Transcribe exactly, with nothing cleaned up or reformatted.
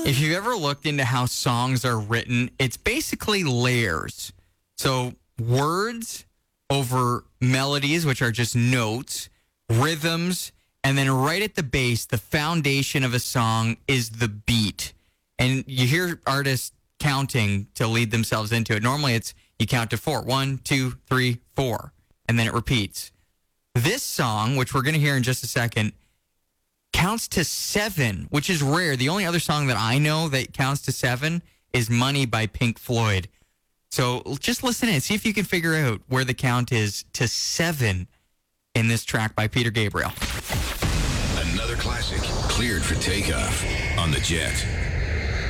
If you've ever looked into how songs are written, it's basically layers. So words over melodies, which are just notes, rhythms, and then right at the base, the foundation of a song is the beat. And you hear artists counting to lead themselves into it. Normally it's you count to four. One, two, three, four. And then it repeats. This song, which we're going to hear in just a second, counts to seven, which is rare. The only other song that I know that counts to seven is Money by Pink Floyd. So just listen in. See if you can figure out where the count is to seven in this track by Peter Gabriel. Another classic cleared for takeoff on the Jet.